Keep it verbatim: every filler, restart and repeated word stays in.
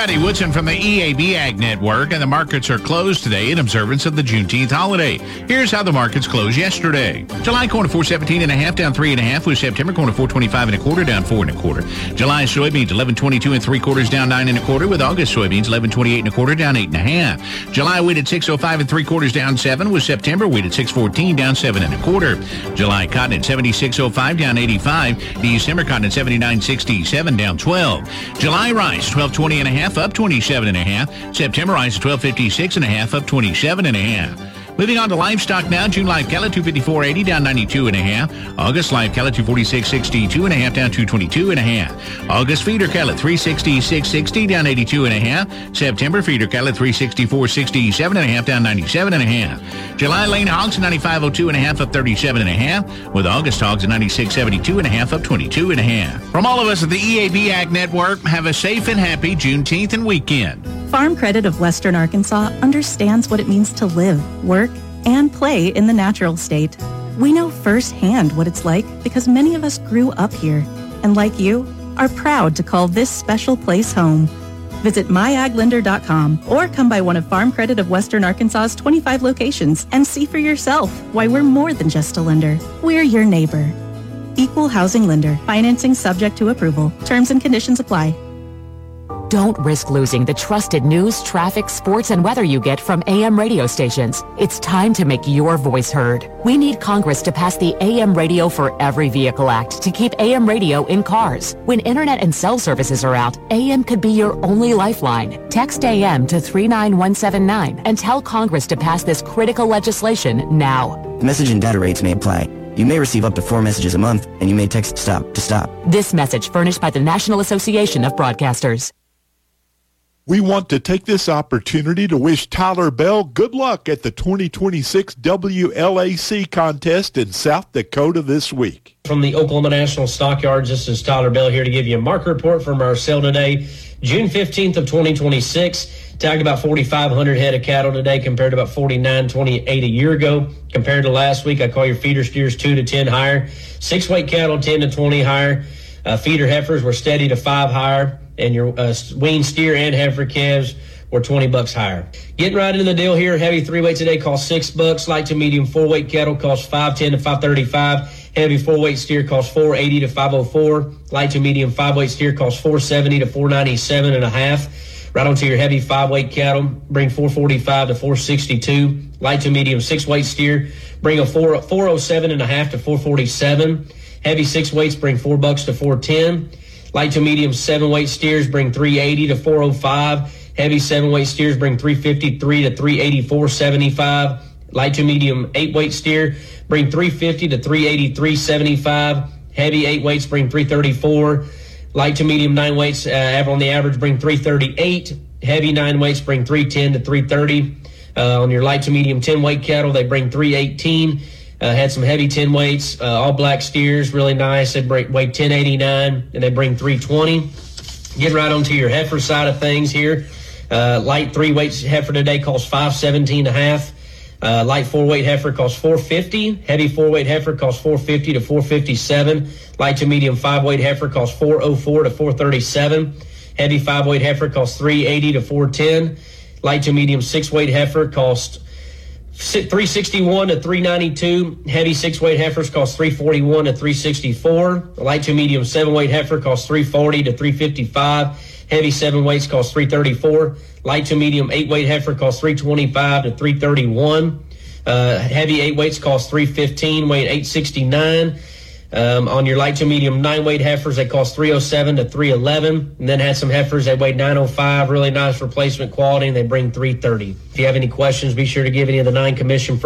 Patty Woodson from the E A B Ag Network, and the markets are closed today in observance of the Juneteenth holiday. Here's how the markets closed yesterday. July corn at four seventeen and a half, down three and a half, with September corn at four twenty-five and a quarter, down four and a quarter. July soybeans eleven twenty-two and three quarters, down nine and a quarter, with August soybeans eleven twenty-eight and a quarter, down eight and a half. July wheat at six oh five and three quarters, down seven, with September wheat at six fourteen, down seven and a quarter. July cotton at seventy-six oh five, down eighty-five. December cotton at seventy-nine sixty-seven, down twelve. July rice twelve twenty and a half, up twenty-seven and a half. September rice twelve fifty-six and a half, up twenty-seven and a half. Moving on to livestock now. June live cattle two fifty-four eighty, down ninety-two and a half. August live cattle two forty-six sixty-two and a half, down two twenty-two and a half. August feeder cattle at three sixty-six sixty, down eighty-two and a half. September feeder cattle at three sixty-four sixty-seven and a half, down ninety-seven and a half. July lane hogs at ninety-five oh two and a half, up thirty-seven and a half, with August hogs at ninety-six seventy-two and a half, up twenty-two and a half. From all of us at the E A B Ag Network, have a safe and happy Juneteenth and weekend. Farm Credit of Western Arkansas understands what it means to live, work, and play in the natural state. We know firsthand what it's like because many of us grew up here, and like you, are proud to call this special place home. Visit my ag lender dot com or come by one of Farm Credit of Western Arkansas's twenty-five locations and see for yourself why we're more than just a lender. We're your neighbor. Equal housing lender. Financing subject to approval. Terms and conditions apply. Don't risk losing the trusted news, traffic, sports, and weather you get from A M radio stations. It's time to make your voice heard. We need Congress to pass the A M Radio for Every Vehicle Act to keep A M radio in cars. When internet and cell services are out, A M could be your only lifeline. Text A M to three nine one seven nine and tell Congress to pass this critical legislation now. The message and data rates may apply. You may receive up to four messages a month, and you may text STOP to stop. This message furnished by the National Association of Broadcasters. We want to take this opportunity to wish Tyler Bell good luck at the twenty twenty-six W L A C contest in South Dakota this week. From the Oklahoma National Stockyards, this is Tyler Bell here to give you a market report from our sale today, June fifteenth of twenty twenty-six. Tagged about forty-five hundred head of cattle today compared to about forty-nine twenty-eight a year ago. Compared to last week, I call your feeder steers two to ten higher. Six-weight cattle ten to twenty higher. Uh, feeder heifers were steady to five higher. And your uh, wean steer and heifer calves were twenty bucks higher. Getting right into the deal here. Heavy three-weight today costs six bucks. Light to medium four-weight cattle costs five ten to five thirty-five. Heavy four-weight steer costs four eighty to five oh four. Light to medium five-weight steer costs four seventy to four ninety-seven and a half. Right onto your heavy five-weight cattle, bring four forty-five to four sixty-two. Light to medium six-weight steer, bring a four four oh seven and a half to four forty-seven. Heavy six weights bring four bucks to four ten. Light to medium seven-weight steers bring three eighty to four oh five. Heavy seven-weight steers bring three fifty-three to three eighty-four seventy-five. Light to medium eight-weight steer bring three fifty to three eighty-three seventy-five. Heavy eight weights bring three thirty-four. Light to medium nine weights uh, on the average bring three thirty-eight. Heavy nine weights bring three ten to three thirty. Uh, on your light to medium ten-weight cattle, they bring three eighteen. Uh, had some heavy ten weights, uh, all black steers, really nice. They break, weigh ten eighty-nine, and they bring three twenty. Get right onto your heifer side of things here. Uh, light three weights heifer today costs five seventeen and a half. Uh, light four weight heifer costs four fifty. Heavy four weight heifer costs four fifty to four fifty-seven. Light to medium five weight heifer costs four oh four to four thirty-seven. Heavy five weight heifer costs three eighty to four ten. Light to medium six weight heifer costs three sixty-one to three ninety-two. Heavy six-weight heifers cost three forty-one to three sixty-four. Light to medium seven-weight heifer costs three forty to three fifty-five. Heavy seven weights cost three thirty-four. Light to medium eight-weight heifer costs three twenty-five to three thirty-one. Uh, heavy eight weights cost three fifteen, weighing eight sixty-nine. Um, on your light to medium nine-weight heifers, they cost three oh seven to three eleven. And then had some heifers that weighed nine oh five, really nice replacement quality, and they bring three thirty. If you have any questions, be sure to give any of the nine commission